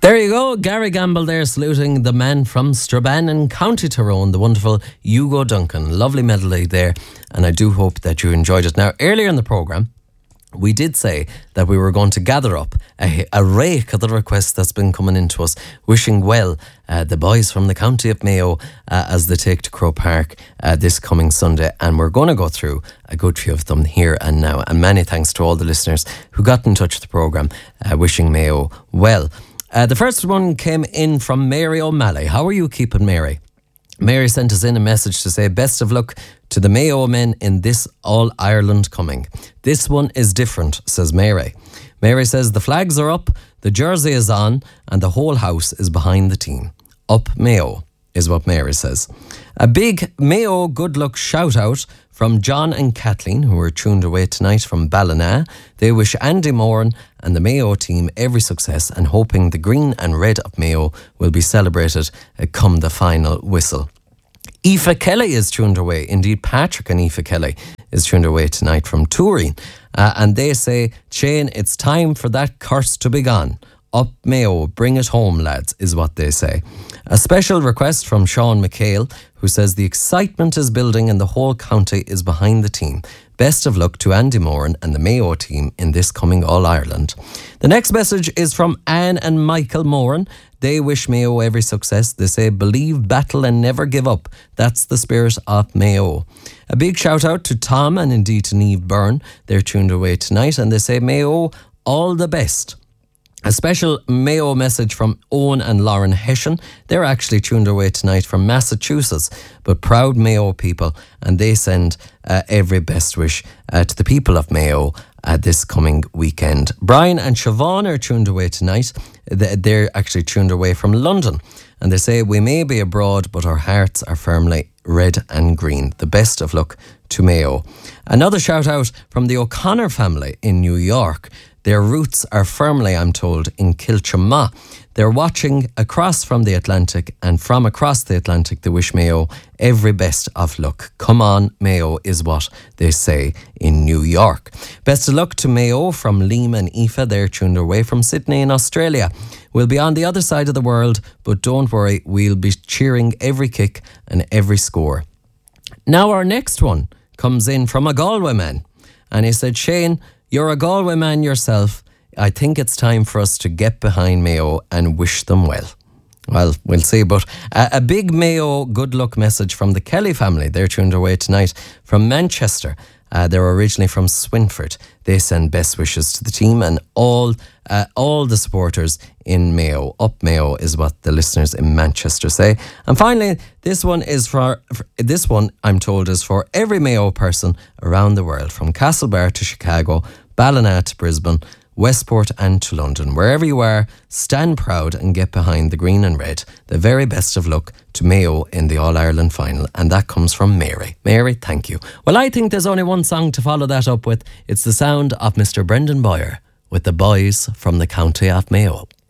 There you go, Gary Gamble there saluting the man from Strabane in County Tyrone, the wonderful Hugo Duncan. Lovely melody there, and I do hope that you enjoyed it. Now, earlier in the programme, we did say that we were going to gather up a rake of the requests that's been coming into us, wishing well the boys from the county of Mayo as they take to Croke Park this coming Sunday, and we're going to go through a good few of them here and now. And many thanks to all the listeners who got in touch with the programme wishing Mayo well. The first one came in from Mary O'Malley. How are you keeping, Mary? Mary sent us in a message to say best of luck to the Mayo men in this All-Ireland coming. This one is different, says Mary. Mary says the flags are up, the jersey is on, and the whole house is behind the team. Up Mayo, is what Mary says. A big Mayo good luck shout out from John and Kathleen, who are tuned away tonight from Ballina. They wish Andy Moran and the Mayo team every success, and hoping the green and red of Mayo will be celebrated come the final whistle. Aoife Kelly is tuned away. Indeed, Patrick and Aoife Kelly is tuned away tonight from Turin. And they say, Shane, it's time for that curse to be gone. Up Mayo, bring it home, lads, is what they say. A special request from Sean McHale, who says the excitement is building and the whole county is behind the team. Best of luck to Andy Moran and the Mayo team in this coming All-Ireland. The next message is from Anne and Michael Moran. They wish Mayo every success. They say, believe, battle and never give up. That's the spirit of Mayo. A big shout out to Tom and indeed to Niamh Byrne. They're tuned away tonight, and they say, Mayo, all the best. A special Mayo message from Owen and Lauren Hessian. They're actually tuned away tonight from Massachusetts, but proud Mayo people, and they send every best wish to the people of Mayo this coming weekend. Brian and Siobhan are tuned away tonight. They're actually tuned away from London, and they say, we may be abroad, but our hearts are firmly red and green. The best of luck to Mayo. Another shout out from the O'Connor family in New York. Their roots are firmly, I'm told, in Kilchama. They're watching across from the Atlantic, and from across the Atlantic they wish Mayo every best of luck. Come on, Mayo, is what they say in New York. Best of luck to Mayo from Liam and Aoife. They're tuned away from Sydney in Australia. We'll be on the other side of the world, but don't worry, we'll be cheering every kick and every score. Now our next one comes in from a Galway man, and he said, Shane, you're a Galway man yourself. I think it's time for us to get behind Mayo and wish them well. Well, we'll see, but a big Mayo good luck message from the Kelly family. They're tuned away tonight from Manchester. They're originally from Swinford. They send best wishes to the team and all the supporters in Mayo. Up Mayo is what the listeners in Manchester say. And finally, this one I'm told is for every Mayo person around the world, from Castlebar to Chicago, Ballina to Brisbane, Westport and to London. Wherever you are, stand proud and get behind the green and red. The very best of luck to Mayo in the All-Ireland final. And that comes from Mary. Mary, thank you. Well, I think there's only one song to follow that up with. It's the sound of Mr. Brendan Boyer with the boys from the county of Mayo.